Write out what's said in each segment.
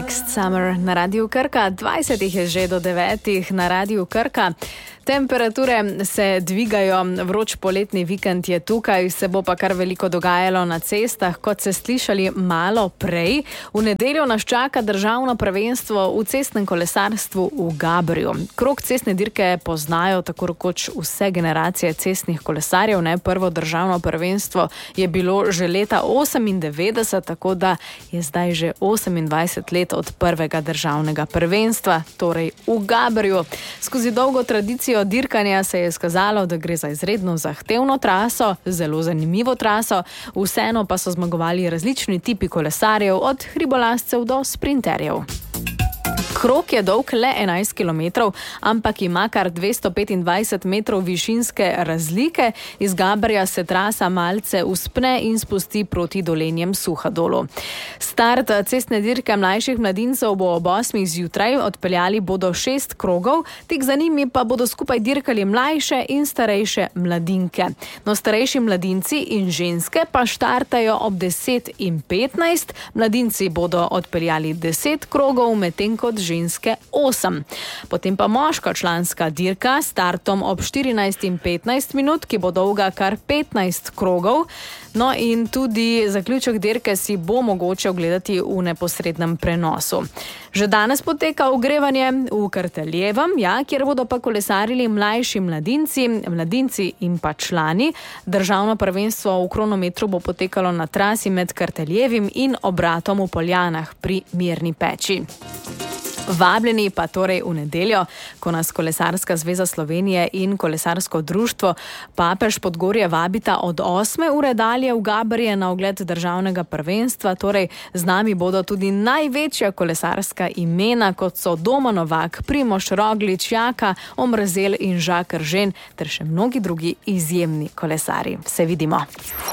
Next Summer na Radiu Krka, 20 je že do 9 na Radiu Krka. Temperature se dvigajo, vroč poletni vikend je tukaj, se bo pa kar veliko dogajalo na cestah, kot ste slišali malo prej. V nedeljo nas čaka državno prvenstvo v cestnem kolesarstvu v Gabrju. Krog cestne dirke poznajo tako rekoč vse generacije cestnih kolesarjev. Prvo državno prvenstvo je bilo že leta 98, tako da je zdaj že 28 let od prvega državnega prvenstva, torej v Gabrju. Skozi dolgo tradicijo dirkanja se je izkazalo, da gre za izredno zahtevno traso, zelo zanimivo traso, vseeno pa so zmagovali različni tipi kolesarjev, od hribolazcev do sprinterjev. Krog je dolg le 11 km, ampak ima kar 225 metrov višinske razlike. Iz Gabrja se trasa malce uspne in spusti proti Dolenjem Suhadolu. Start cestne dirke mlajših mladincev bo ob 8 zjutraj, odpeljali bodo 6 krogov, tik za njimi pa bodo skupaj dirkali mlajše in starejše mladinke. No, starejši mladinci in ženske pa štartajo ob 10:15, mladinci bodo odpeljali 10 krogov, medtem kot ženske 8. Potem pa moška članska dirka s startom ob 14:15 minut, ki bo dolga kar 15 krogov. No in tudi zaključek dirke si bo mogoče ogledati v neposrednem prenosu. Že danes poteka ogrevanje v Karteljevem, kjer bodo pa kolesarili mlajši mladinci in pa člani. Državno prvenstvo v kronometru bo potekalo na trasi med Karteljevim in obratom v Poljanah pri Mirni peči. Vabljeni pa torej v nedeljo, ko nas Kolesarska zveza Slovenije in Kolesarsko društvo Papež Podgorje vabita od 8 ure dalje v Gabrje na ogled državnega prvenstva. Torej z nami bodo tudi največja kolesarska imena, kot so Domen Novak, Primož Roglič, Jaka Omrzel in Jacques Eržen ter še mnogi drugi izjemni kolesarji. Se vidimo.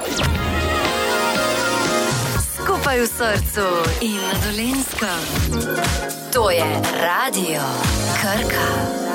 Skupaj v srcu in na Dolenjskem. To je Radio Krka.